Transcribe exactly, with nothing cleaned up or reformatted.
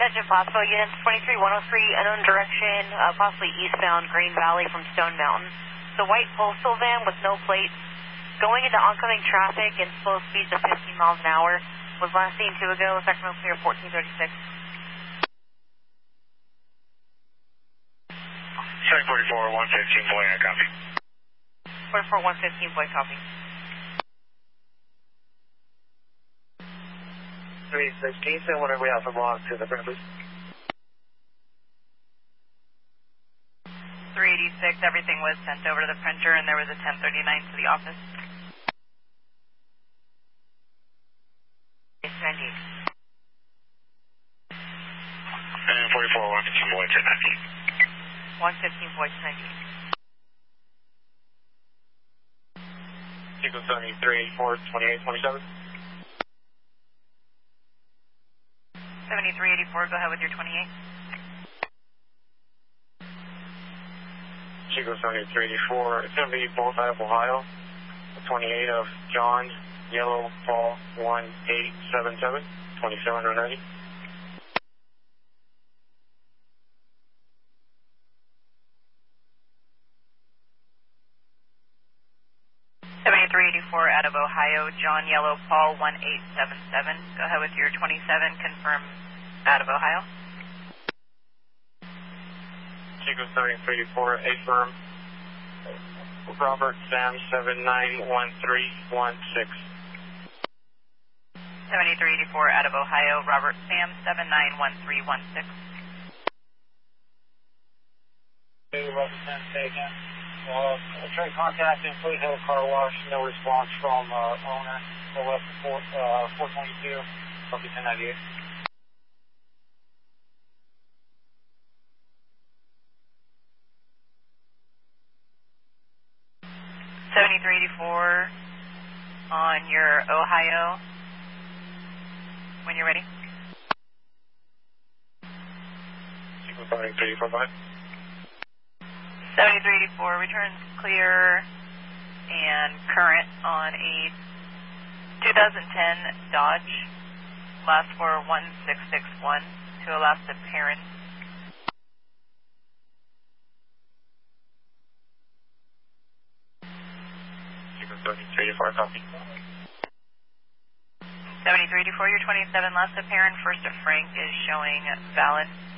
Attention Placerville units, twenty-three one oh three, unknown direction, uh, possibly eastbound Green Valley from Stone Mountain. The white postal van with no plates, going into oncoming traffic and slow speeds of fifteen miles an hour, was last seen two ago, Sacramento Clear fourteen thirty-six. seven forty-four one fifteen, boy, I copy. forty-four one fifteen, boy, copy. three sixteen, send whatever we have from log to the printers. three eighty-six, everything was sent over to the printer and there was a ten thirty-nine to the office. ninety-eight. And forty-four one fifteen, boy, ten ninety-eight. one fifteen, boy, ninety-eight. Chico seventy-three eighty-four, twenty-eight twenty-seven. seventy-three eighty-four, go ahead with your twenty-eight. Chico seventy-three eighty-four, it's going to be both out of Ohio. The twenty-eight of John, Yellow, Paul, one eight seven seven, twenty-seven ninety. seventy-three eighty-four out of Ohio, John, Yellow, Paul, one eight seven seven. Go ahead with your twenty-seven, confirm out of Ohio. Chico seventy-three eighty-four, A firm. Robert Sam seven nine one three one six. seventy-three eighty-four out of Ohio, Robert Sam seven nine one three one six. Hey, Robert Sam, say again. Uh, I tried contacting Fleet Hill Car Wash, no response from uh, owner. So left four, uh, four twenty-two, copy ten ninety-eight. seventy-three eighty-four on your Ohio, when you're ready. Chico seventy-three eighty-four, bye. seventy-three eighty-four returns clear and current on a two thousand ten Dodge, last for one six six one to Alaska Perrin. Chico seventy-three eighty-four, copy. seventy-three eighty-four, your twenty-seven, last of Perrin, first of Frank is showing valid.